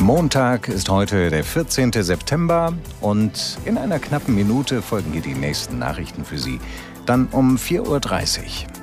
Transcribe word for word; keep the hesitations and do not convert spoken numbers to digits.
Montag ist heute der vierzehnte September und in einer knappen Minute folgen hier die nächsten Nachrichten für Sie. Dann um vier Uhr dreißig.